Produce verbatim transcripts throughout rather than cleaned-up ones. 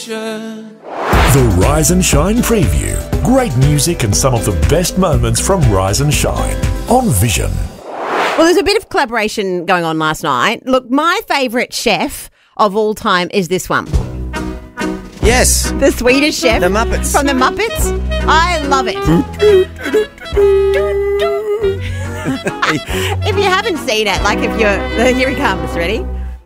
celebration. The Rise and Shine Preview. Great music and some of the best moments from Rise and Shine on Vision. Well, there's a bit of collaboration going on last night. Look, my favourite chef of all time is this one. Yes. The Swedish chef. The Muppets. From the Muppets. I love it. If you haven't seen it, like if you're... Here he comes. Ready?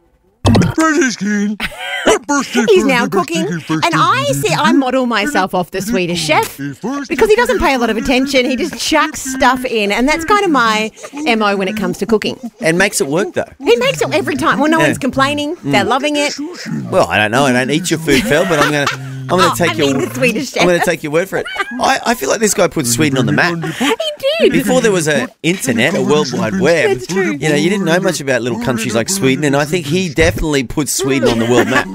He's now cooking, and I see I model myself off the Swedish chef because he doesn't pay a lot of attention. He just chucks stuff in, and that's kind of my M O when it comes to cooking. And makes it work, though. He makes it every time. Well, no Yeah. one's complaining. They're loving it. Well, I don't know. I don't eat your food, Phil, but I'm going to... I'm going Oh, to take I your. mean the Swedish chef. I'm going to take your word for it. I, I feel like this guy put Sweden on the map. He did. Before there was a internet, a world wide web. That's true. You know, you didn't know much about little countries like Sweden, and I think he definitely put Sweden on the world map.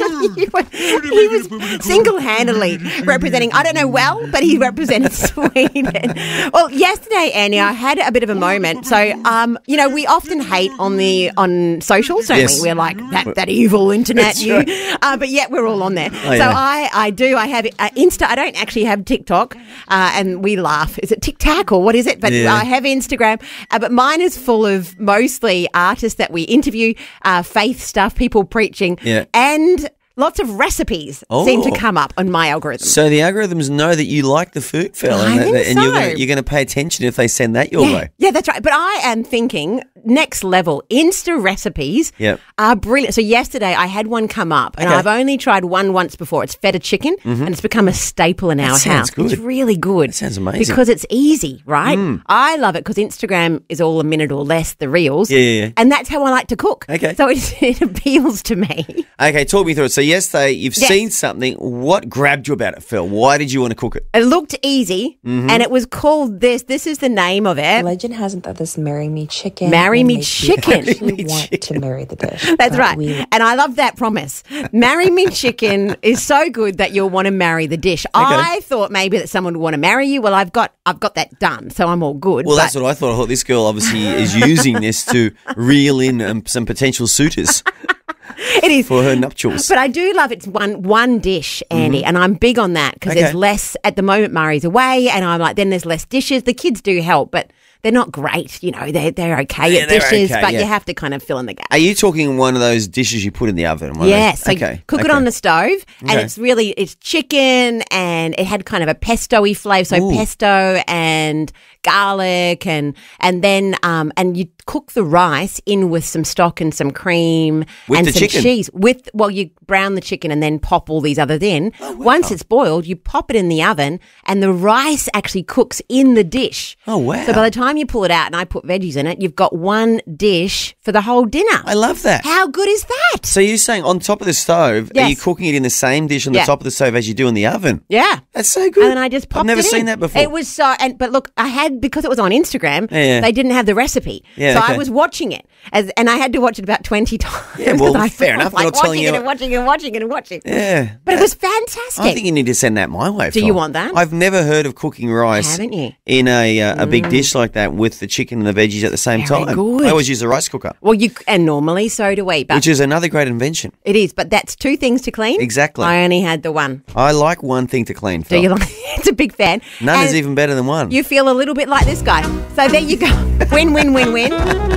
He was single-handedly representing, I don't know well, but he represented Sweden. Well, yesterday, Annie, I had a bit of a moment. So, um, you know, we often hate on the on socials, don't Yes. we? We're like, that, that evil internet, That's you. right. Uh, but yet we're all on there. Oh, so yeah. I, I do. I have uh, Insta. I don't actually have TikTok, uh, and we laugh. Is it TikTok or what is it? But Yeah. I have Instagram. Uh, but mine is full of mostly artists that we interview, uh, faith stuff, people preaching, Yeah. and lots of recipes Oh. seem to come up on my algorithm. So the algorithms know that you like the food, Phil, I and, think that, and you're so. going you're going to pay attention if they send that your yeah, way. yeah, that's right. But I am thinking next level. Insta recipes Yep. are brilliant. So yesterday I had one come up, and Okay. I've only tried one once before. It's feta chicken, and it's become a staple in our sounds house. good. It's really good. That sounds amazing. Because it's easy, right? I love it because Instagram is all a minute or less, the reels. Yeah, yeah, yeah. And that's how I like to cook. Okay. So it, it appeals to me. Okay, talk me through it. So yesterday you've Yes. seen something. What grabbed you about it, Phil? Why did you want to cook it? It looked easy, Mm-hmm. and it was called this. This is the name of it. Legend has it that this marry me chicken. Marry will me make chicken. You actually Marry me want chicken. to marry the dish. That's Uh, right. we- And I love that promise. Marry me chicken is so good that you'll want to marry the dish. I thought maybe that someone would want to marry you. Well, I've got I've got that done, so I'm all good. Well, but that's what I thought. I thought this girl obviously is using this to reel in um, some potential suitors it is. for her nuptials. But I do love it's one one dish, Andy, and I'm big on that because Okay. there's less at the moment. Murray's away, and I'm like, then there's less dishes. The kids do help, but they're not great. You know, they're they're okay Yeah, at they're dishes, okay, but yeah. you have to kind of fill in the gap. Are you talking one of those dishes you put in the oven? One of Yes, those- so okay. cook it okay. on the stove, and Okay. it's really it's chicken, and it had kind of a pesto-y flavour, so Ooh. pesto and garlic, and and then um and you cook the rice in with some stock and some cream With and the some chicken? cheese. With well, you brown the chicken and then pop all these others in. Oh, Once it's boiled, you pop it in the oven, and the rice actually cooks in the dish. Oh, wow. So by the time you pull it out, and I put veggies in it, you've got one dish for the whole dinner. I love that. How good is that? So you're saying on top of the stove, are Yes. you cooking it in the same dish on the Yeah. top of the stove as you do in the oven? Yeah. That's so good. And then I just popped I've never it seen in. that before. It was so, and but look, I had because it was on Instagram. Yeah, yeah. They didn't have the recipe, Yeah, so okay. I was watching it, as, and I had to watch it about twenty times. Yeah, well, 'cause I fair was enough. Like They're not telling watching you- it and watching and watching and watching. Yeah. But it was fantastic. I think you need to send that my way. Do Phil. you want that? I've never heard of cooking rice Haven't you? in a uh, a big dish like that with the chicken and the veggies at the same Very time. good. I always use a rice cooker, Well, you and normally so do we, but which is another great invention. it is. But that's two things to clean. Exactly. I only had the one. I like one thing to clean, Do Phil. you like? It's a big fan. None And is even better than one. You feel a little bit like this guy. So there you go. Win, win, win, win.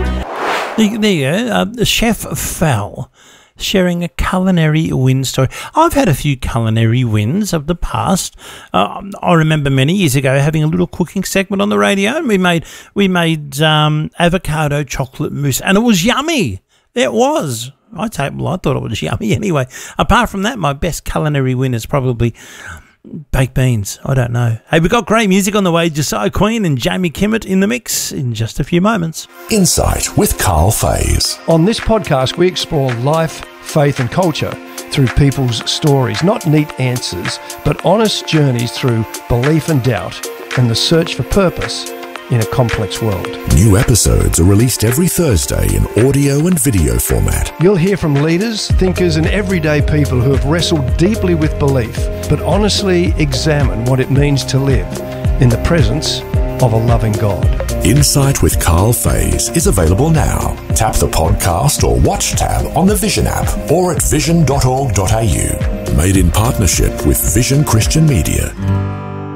There there you go. Uh, the Chef Fal sharing a culinary win story. I've had a few culinary wins of the past. Uh, I remember many years ago having a little cooking segment on the radio, and we made we made um, avocado chocolate mousse, and it was yummy. It was. I take. Well, I thought it was yummy anyway. Apart from that, my best culinary win is probably baked beans. I don't know. Hey, we've got great music on the way. Josiah Queen and Jamie Kimmett in the mix in just a few moments. Insight with Carl Fays. On this podcast, we explore life, faith and culture through people's stories, not neat answers, but honest journeys through belief and doubt and the search for purpose in a complex world. New episodes are released every Thursday in audio and video format. You'll hear from leaders, thinkers and everyday people who have wrestled deeply with belief, but honestly examine what it means to live in the presence of a loving God. Insight with Carl Fays is available now. tap the podcast or watch tab on the Vision app or at vision dot org dot a u. Made in partnership with Vision Christian Media.